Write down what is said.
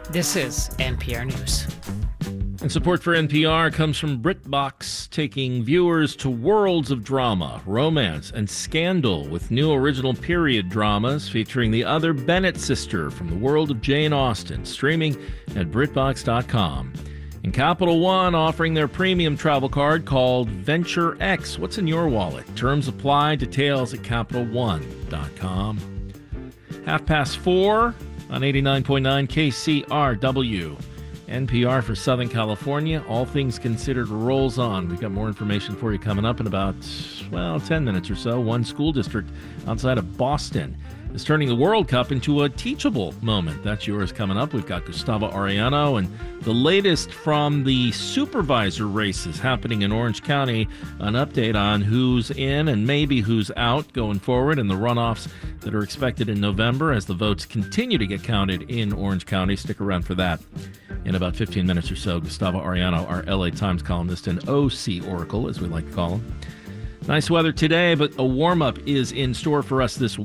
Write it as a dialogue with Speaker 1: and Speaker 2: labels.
Speaker 1: This is NPR News.
Speaker 2: And support for NPR comes from BritBox, taking viewers to worlds of drama, romance, and scandal with new original period dramas featuring the other Bennett sister from the world of Jane Austen, streaming at BritBox.com. And Capital One offering their premium travel card called Venture X. What's in your wallet? Terms apply. Details at CapitalOne.com. 4:30 on 89.9 KCRW. NPR for Southern California. All Things Considered rolls on. We've got more information for you coming up in about, 10 minutes or so. One school district outside of Boston is turning the World Cup into a teachable moment. That's yours coming up. We've got Gustavo Arellano and the latest from the supervisor races happening in Orange County. An update on who's in and maybe who's out going forward in the runoffs that are expected in November as the votes continue to get counted in Orange County. Stick around for that. In about 15 minutes or so, Gustavo Arellano, our LA Times columnist and OC Oracle, as we like to call him. Nice weather today, but a warm-up is in store for us this